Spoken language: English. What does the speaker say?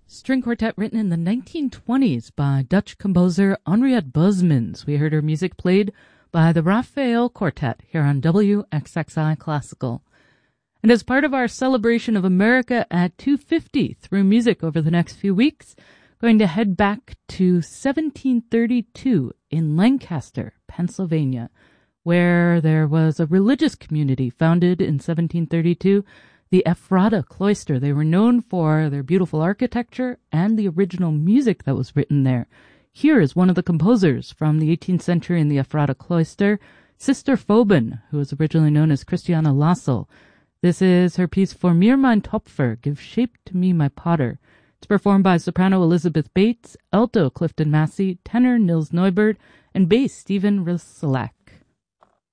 String quartet written in the 1920s by Dutch composer Henriette Bosmans. We heard her music played by the Raphael Quartet here on WXXI Classical. And as part of our celebration of America at 250 through music over the next few weeks, going to head back to 1732 in Lancaster, Pennsylvania, where there was a religious community founded in 1732, the Ephrata Cloister. They were known for their beautiful architecture and the original music that was written there. Here is one of the composers from the 18th century in the Ephrata Cloister, Sister Phoben, who was originally known as Christiana Lassel. This is her piece For mir mein Topfer, Give Shape to Me My Potter. It's performed by soprano Elizabeth Bates, alto Clifton Massey, tenor Nils Neubert, and bass Stephen Risselak.